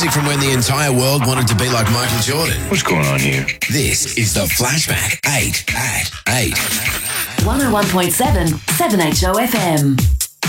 music from when the entire world wanted to be like Michael Jordan. What's going on here? This is the Flashback 8 at 8. 101.7 7HO FM.